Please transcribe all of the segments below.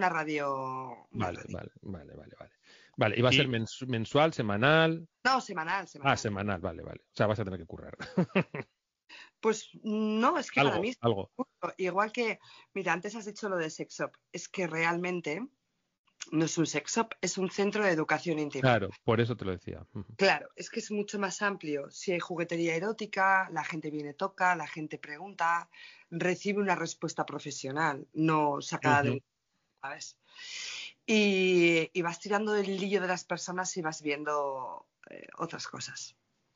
Una radio. Vale. Vale, ¿y va a ser mensual, semanal? No, semanal. Ah, semanal, vale. O sea, vas a tener que currar. Pues no, es que para mí es algo. igual que, mira, antes has dicho lo de sex shop, es que realmente no es un sex shop, es un centro de educación íntima. Claro, por eso te lo decía. Claro, es que es mucho más amplio. Si hay juguetería erótica, la gente viene, toca, la gente pregunta, recibe una respuesta profesional, no sacada de un... ¿Sabes? Y vas tirando del hilillo de las personas y vas viendo otras cosas.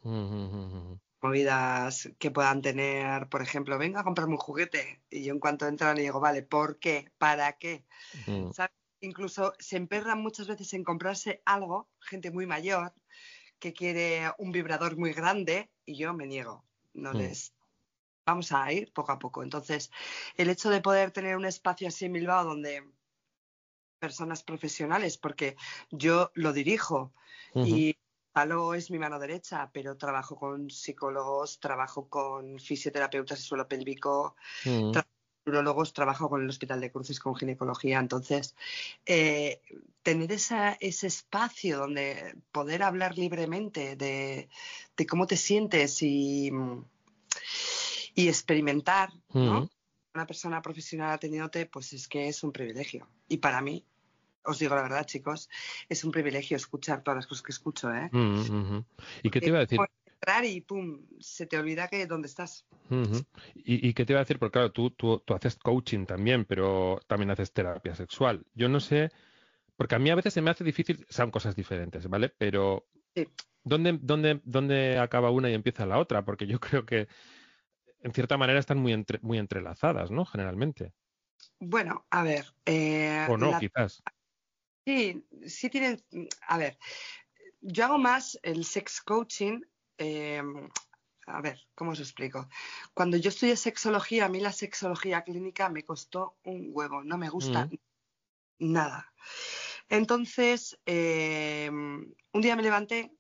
Movidas que puedan tener, por ejemplo, venga a comprarme un juguete. Y yo en cuanto entran le digo, vale, ¿por qué? ¿Para qué? ¿Sabes? Incluso se emperran muchas veces en comprarse algo, gente muy mayor, que quiere un vibrador muy grande y yo me niego. No les... Vamos a ir poco a poco. Entonces, el hecho de poder tener un espacio así en Bilbao donde personas profesionales, porque yo lo dirijo y Palo es mi mano derecha, pero trabajo con psicólogos, trabajo con fisioterapeutas de suelo pélvico, neurólogos, trabajo con el Hospital de Cruces con ginecología. Entonces, tener ese espacio donde poder hablar libremente de cómo te sientes y experimentar, ¿no? Una persona profesional atendiéndote, pues es que es un privilegio. Y para mí, os digo la verdad, chicos, es un privilegio escuchar todas las cosas que escucho, ¿eh? ¿Y qué te iba a decir? Entrar y pum, se te olvida que dónde estás. ¿Y qué te iba a decir? Porque claro, tú haces coaching también, pero también haces terapia sexual. Yo no sé, porque a mí a veces se me hace difícil, son cosas diferentes, ¿vale? Pero Sí. ¿dónde acaba una y empieza la otra? Porque yo creo que en cierta manera están muy entrelazadas, ¿no? Generalmente. Bueno, a ver. O no, quizás. Sí tienen. A ver, yo hago más el sex coaching. A ver, ¿cómo os explico? Cuando yo estudié sexología, a mí la sexología clínica me costó un huevo, no me gusta nada. Entonces, un día me levanté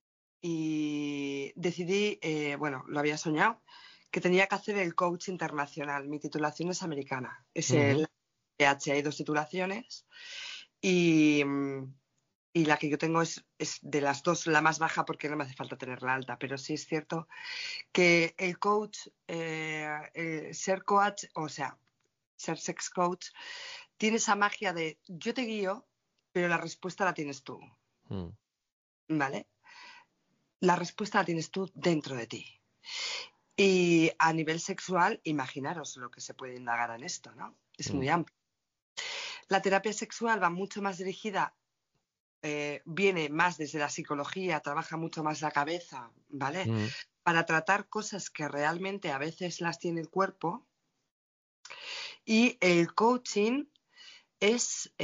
y decidí, bueno, lo había soñado, que tenía que hacer el coach internacional. Mi titulación es americana, es el PH, hay 2 titulaciones y la que yo tengo es de las 2 la más baja porque no me hace falta tener la alta, pero sí es cierto que el coach, ser coach, o sea, ser sex coach, tiene esa magia de yo te guío, pero la respuesta la tienes tú, ¿vale? La respuesta la tienes tú dentro de ti. Y a nivel sexual, imaginaros lo que se puede indagar en esto, ¿no? Es muy amplio. La terapia sexual va mucho más dirigida, viene más desde la psicología, trabaja mucho más la cabeza, ¿vale? Para tratar cosas que realmente a veces las tiene el cuerpo. Y el coaching es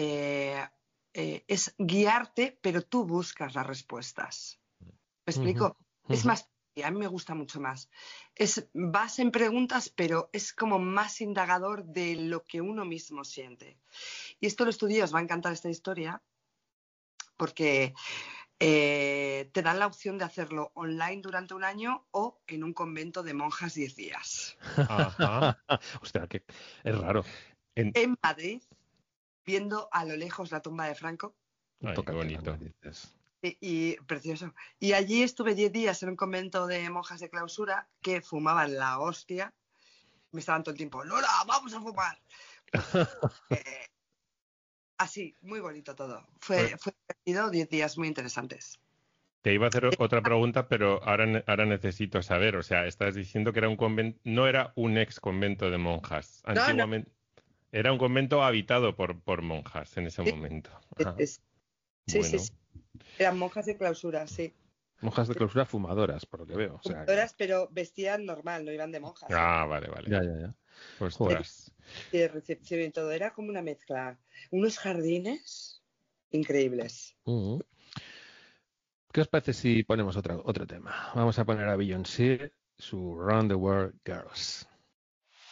guiarte, pero tú buscas las respuestas. ¿Me explico? Es más, y a mí me gusta mucho más. Vas en preguntas, pero es como más indagador de lo que uno mismo siente. Y esto lo estudié, os va a encantar esta historia, porque te dan la opción de hacerlo online durante un año o en un convento de monjas 10 días. Ajá. Hostia, que es raro. En Madrid, viendo a lo lejos la tumba de Franco. Ay, qué bonito. Y precioso. Y allí estuve 10 días en un convento de monjas de clausura que fumaban la hostia. Me estaban todo el tiempo, Lola, vamos a fumar. Pues, así, muy bonito todo. Fue divertido, 10 días muy interesantes. Te iba a hacer otra pregunta, pero ahora necesito saber. O sea, estás diciendo que era un convento, no era un ex convento de monjas. Antiguamente era un convento habitado por monjas en ese momento. Sí, sí. Eran monjas de clausura, sí. Monjas de clausura fumadoras, por lo que veo. Fumadoras, pero vestían normal, no iban de monjas. Vale. Ya. Ostras. De recepción y todo, era como una mezcla. Unos jardines increíbles. ¿Qué os parece si ponemos otro tema? Vamos a poner a Beyoncé, su Round the World Girls.